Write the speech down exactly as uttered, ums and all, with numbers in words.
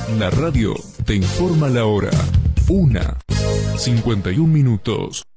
La radio te informa la hora. Una. cincuenta y un minutos.